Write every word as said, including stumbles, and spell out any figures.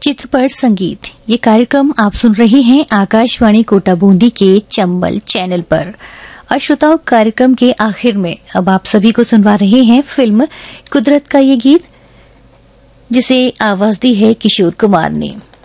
चित्रपट संगीत ये कार्यक्रम आप सुन रहे हैं आकाशवाणी कोटा बूंदी के चंबल चैनल पर। और श्रोताओं, कार्यक्रम के आखिर में अब आप सभी को सुनवा रहे हैं फिल्म कुदरत का ये गीत, जिसे आवाज दी है किशोर कुमार ने।